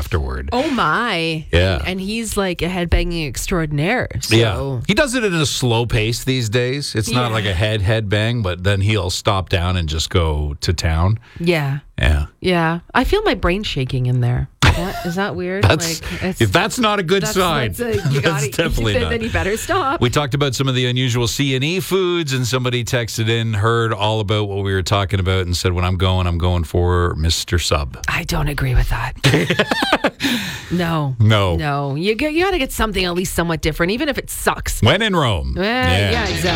afterward. Oh, my. Yeah. And he's like a headbanging extraordinaire. So. Yeah. He does it at a slow pace these days. It's not like a head bang, but then he'll stop down and just go to town. Yeah. Yeah. Yeah. I feel my brain shaking in there. Is that weird? If that's not a good sign, that's definitely not. Then you better stop. We talked about some of the unusual C&E foods, and somebody texted in, heard all about what we were talking about, and said, when I'm going for Mr. Sub. I don't agree with that. No. You got to get something at least somewhat different, even if it sucks. When in Rome. Yeah, exactly.